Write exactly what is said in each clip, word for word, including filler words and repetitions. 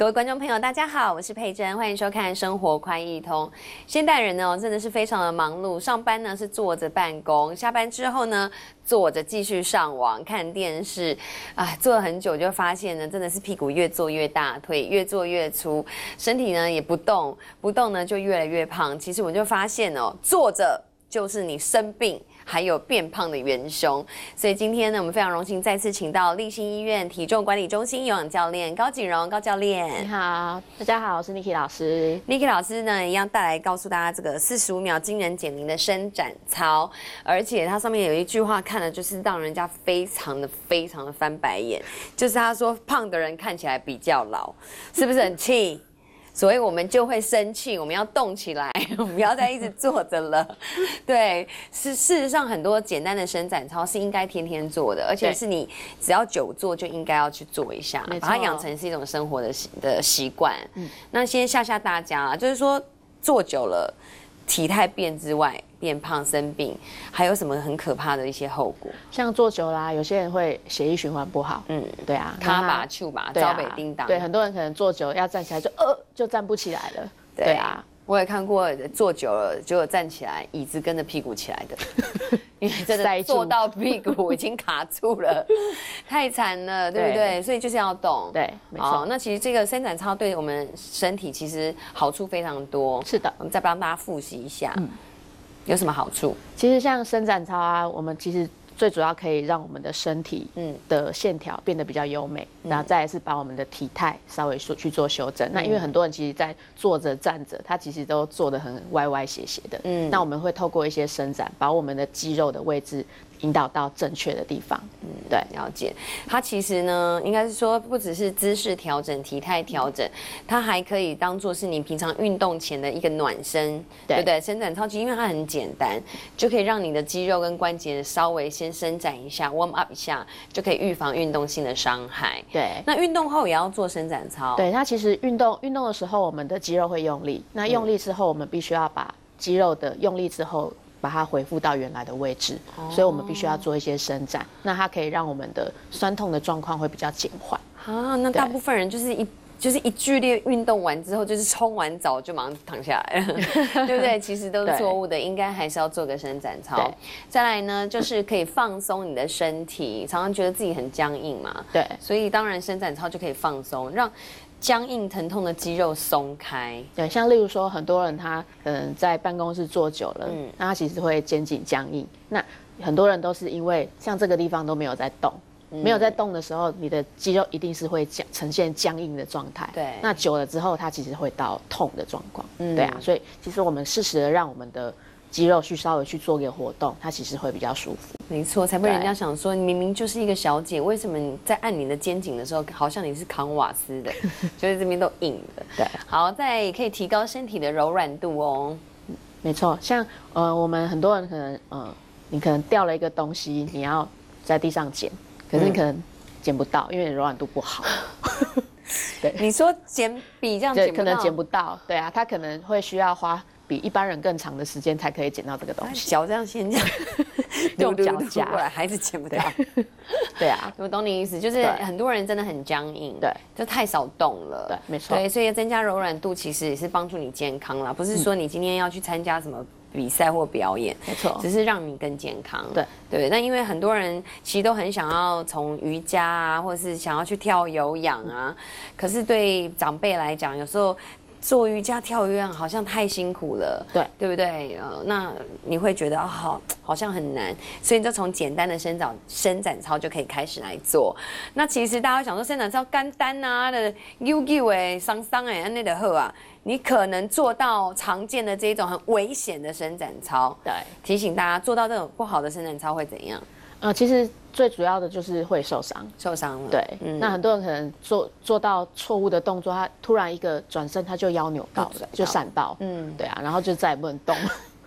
各位观众朋友，大家好，我是佩珍，欢迎收看《生活快易通》。现代人呢，真的是非常的忙碌，上班呢是坐着办公，下班之后呢，坐着继续上网看电视，啊，坐了很久就发现呢，真的是屁股越坐越大，腿越坐越粗，身体呢也不动，不动呢就越来越胖。其实我就发现哦，坐着就是你生病还有变胖的元凶。所以今天呢，我们非常荣幸再次请到立新医院体重管理中心有氧教练高锦荣高教练。 你好，大家好，我是 Niki 老师。 Niki 老师呢，一样带来告诉大家这个四十五秒惊人减龄的伸展操，而且它上面有一句话看了就是让人家非常的非常的翻白眼，就是他说胖的人看起来比较老，是不是很气？所以我们就会生气，我们要动起来，我们不要再一直坐着了。对，是事实上很多简单的伸展操是应该天天做的，而且是你只要久坐就应该要去做一下，把它养成是一种生活的习的习惯。嗯，那先吓吓大家啦，就是说坐久了，体态变之外，变胖生病，还有什么很可怕的一些后果？ 像坐久啦、啊，有些人会血液循环不好。嗯，对啊， 卡把丘吧，招北叮当。 对，很多人可能坐久要站起来就呃就站不起来了。对, 对啊， 我也看过坐久了结果站起来，椅子跟着屁股起来的，因为真的坐到屁股已经卡住了，太惨了，对不对？对，所以就是要动。 对，没错。 那其实这个伸展操对我们身体其实好处非常多。 是的， 我们再帮大家复习一下。嗯，有什么好处？ 其实像伸展操啊，我们其实最主要可以让我们的身体的线条变得比较优美，嗯、然后再来是把我们的体态稍微去做修正。嗯、那因为很多人其实在坐着站着，他其实都坐得很歪歪斜斜的。嗯，那我们会透过一些伸展，把我们的肌肉的位置引导到正确的地方。嗯，对， 了解。它其实呢，应该是说不只是姿势调整、体态调整，它还可以当做是你平常运动前的一个暖身，对不对？伸展操其实因为它很简单，就可以让你的肌肉跟关节稍微先伸展一下 ，warm up 一下，就可以预防运动性的伤害。 对， 那运动后也要做伸展操。 对，它其实运动运动的时候，我们的肌肉会用力，那用力之后，我们必须要把肌肉的用力之后，把它恢复到原来的位置，哦、所以我们必须要做一些伸展，那它可以让我们的酸痛的状况会比较减缓。 啊，那大部分人就是一就是一剧烈运动完之后，就是冲完澡就马上躺下来了，对不对？其实都是错误的，应该还是要做个伸展操。再来呢，就是可以放松你的身体，常常觉得自己很僵硬嘛， 对， 所以当然伸展操就可以放松，让僵硬疼痛的肌肉松开。 对，像例如说，很多人他可能在办公室坐久了，嗯，那他其实会肩颈僵硬。那很多人都是因为像这个地方都没有在动，嗯、没有在动的时候，你的肌肉一定是会呈现僵硬的状态。 对， 那久了之后，它其实会到痛的状况。嗯，对啊，所以其实我们适时的让我们的肌肉去稍微去做一个活动，它其实会比较舒服。 没错，才不会人家想说，你明明就是一个小姐，为什么你在按你的肩颈的时候，好像你是扛瓦斯的，就是这边都硬的。 对， 好，再也可以提高身体的柔软度哦。 没错，像呃，我们很多人可能呃，你可能掉了一个东西，你要在地上捡，可是你可能捡不到，因为你柔软度不好。 对，你说捡笔这样捡不到， 可能捡不到，对啊，他可能会需要花比一般人更长的时间才可以捡到这个东西。 脚这样先这样， 用脚夹过来还是捡不到。 对啊， 我懂你意思，就是很多人真的很僵硬， 对， 就太少动了。 对，没错。 对，所以增加柔软度其实也是帮助你健康啦，不是说你今天要去参加什么比赛或表演， 没错， 只是让你更健康。 对对，那因为很多人其实都很想要从瑜伽啊，或者是想要去跳有氧啊，可是对长辈来讲，有时候做瑜伽、跳有氧好像太辛苦了， 对对不对？呃，那你会觉得啊、哦，好，好像很难，所以你就从简单的伸展伸展操就可以开始来做。那其实大家会想说，伸展操干单啊的，悠悠诶、伤伤诶，那的好啊，你可能做到常见的这种很危险的伸展操。 对， 提醒大家，做到这种不好的伸展操会怎样？ 呃，其实最主要的就是会受伤， 受伤了。 对，嗯、那很多人可能做做到错误的动作，他突然一个转身他就腰扭到了，就闪到。嗯，对啊，然后就再也不能动了。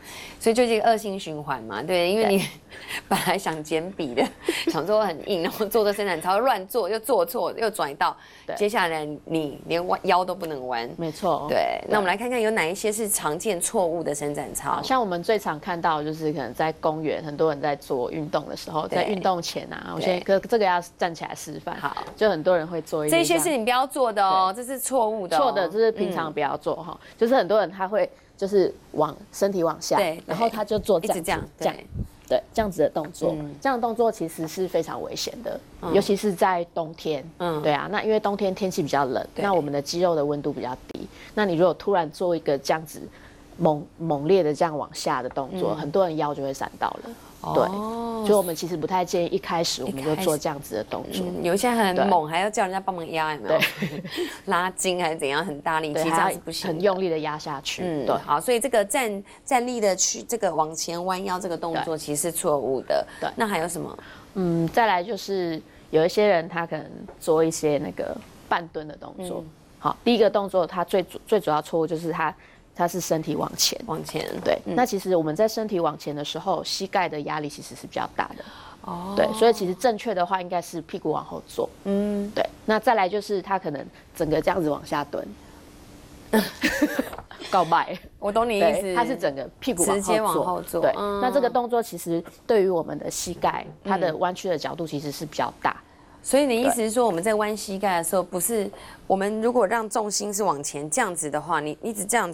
所以就是一个恶性循环嘛，对，因为你本来想减比的，想说很硬，然后做这伸展操乱做，又做错，又转到，接下来你连弯腰都不能弯， 没错。 对，那我们来看看有哪一些是常见错误的伸展操。 像我们最常看到就是可能在公园，很多人在做运动的时候，在运动前啊，我先这这个要站起来示范。好，就很多人会做一些。 这些是你不要做的哦，这是错误的。 错的，就是平常不要做哈。就是很多人他会就是往身体往下，对，然后他就做这样这样这样。对，这样子的动作，嗯、这样的动作其实是非常危险的，嗯、尤其是在冬天。嗯，对啊，那因为冬天天气比较冷，那我们的肌肉的温度比较低，那你如果突然做一个这样子猛猛烈的这样往下的动作，嗯、很多人腰就会闪到了。对，哦、所以我们其实不太建议一开始我们就做这样子的动作。 嗯、有一些很猛，还要叫人家帮忙压，有没有？拉筋还是怎样，很大力，其实这样子不行， 很用力的压下去。嗯，对。 好，所以这个站站立的去这个往前弯腰这个动作其实是错误的。对。那还有什么？嗯， 再来就是有一些人他可能做一些那个半蹲的动作。嗯、好，第一个动作他最最主要错误就是他。它是身体往前， 往前， 对。嗯、那其实我们在身体往前的时候，膝盖的压力其实是比较大的，哦，对。所以其实正确的话应该是屁股往后坐，嗯，对。那再来就是他可能整个这样子往下蹲，告白， 我懂你意思， 他是整个屁股直接往后坐， 对。嗯、那这个动作其实对于我们的膝盖，它的弯曲的角度其实是比较大。 所以你意思是说，我们在弯膝盖的时候，不是我们如果让重心是往前这样子的话，你一直这样子。